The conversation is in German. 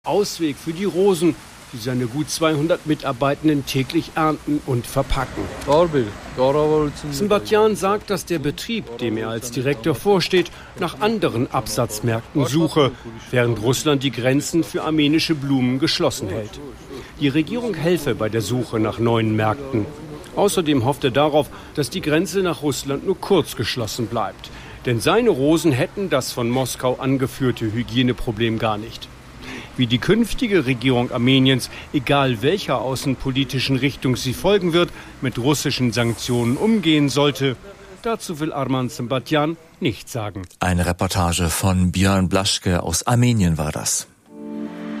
Ausweg für die Rosen, die seine gut 200 Mitarbeitenden täglich ernten und verpacken. Sembatian sagt, dass der Betrieb, dem er als Direktor vorsteht, nach anderen Absatzmärkten suche, während Russland die Grenzen für armenische Blumen geschlossen hält. Die Regierung helfe bei der Suche nach neuen Märkten. Außerdem hofft er darauf, dass die Grenze nach Russland nur kurz geschlossen bleibt. Denn seine Rosen hätten das von Moskau angeführte Hygieneproblem gar nicht. Wie die künftige Regierung Armeniens, egal welcher außenpolitischen Richtung sie folgen wird, mit russischen Sanktionen umgehen sollte, dazu will Arman Sembatian nichts sagen. Eine Reportage von Björn Blaschke aus Armenien war das.